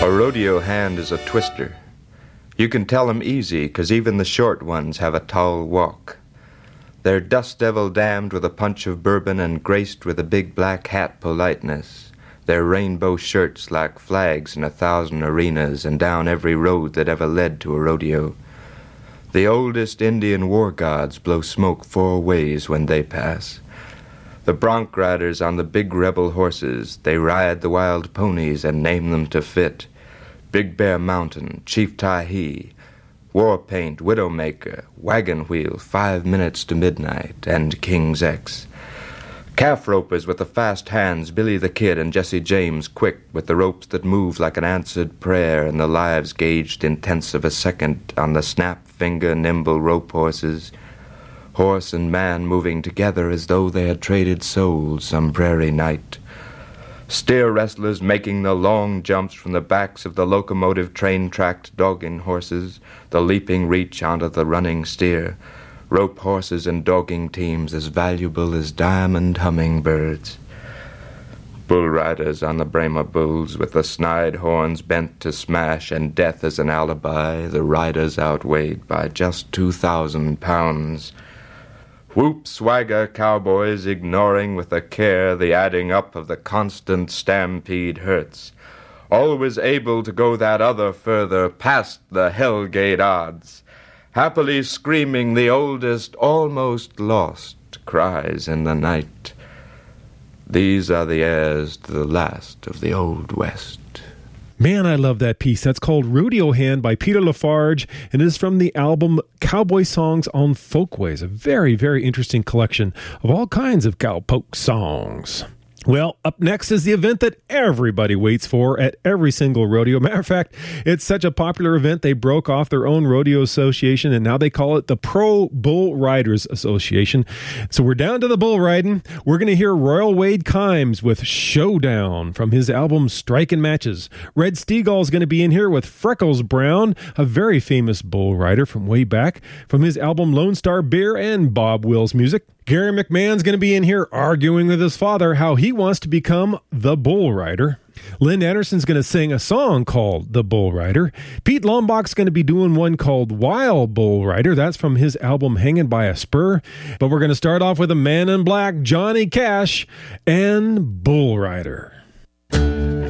A rodeo hand is a twister. You can tell 'em easy, 'cause even the short ones have a tall walk. They're dust devil damned with a punch of bourbon and graced with a big black hat politeness. Their rainbow shirts like flags in 1,000 arenas and down every road that ever led to a rodeo. The oldest Indian war gods blow smoke 4 ways when they pass. The bronc riders on the big rebel horses, they ride the wild ponies and name them to fit. Big Bear Mountain, Chief Tyhee, War Paint, Widowmaker, Wagon Wheel, 5 Minutes to Midnight, and King's X. Calf ropers with the fast hands, Billy the Kid and Jesse James quick, with the ropes that move like an answered prayer and the lives gauged in tenths of a second on the snap-finger nimble rope horses. Horse and man moving together as though they had traded souls some prairie night. Steer wrestlers making the long jumps from the backs of the locomotive train-tracked dogging horses, the leaping reach onto the running steer. Rope horses and dogging teams as valuable as diamond hummingbirds. Bull riders on the Brahma bulls with the snide horns bent to smash and death as an alibi, the riders outweighed by just 2,000 pounds. Whoop swagger cowboys ignoring with a care the adding up of the constant stampede hurts, always able to go that other further past the hellgate odds, happily screaming the oldest almost lost cries in the night. These are the heirs to the last of the Old West. Man, I love that piece. That's called Rodeo Hand by Peter Lafarge, and it is from the album Cowboy Songs on Folkways, a very, very interesting collection of all kinds of cowpoke songs. Well, up next is the event that everybody waits for at every single rodeo. Matter of fact, it's such a popular event, they broke off their own rodeo association, and now they call it the Pro Bull Riders Association. So we're down to the bull riding. We're going to hear Royal Wade Kimes with Showdown from his album Strikin' Matches. Red Steagall's going to be in here with Freckles Brown, a very famous bull rider from way back, from his album Lone Star Beer and Bob Wills Music. Gary McMahon's going to be in here arguing with his father how he wants to become the bull rider. Lynn Anderson's going to sing a song called The Bull Rider. Pete Lombach's going to be doing one called Wild Bull Rider. That's from his album Hanging by a Spur. But we're going to start off with a man in black, Johnny Cash, and Bull Rider.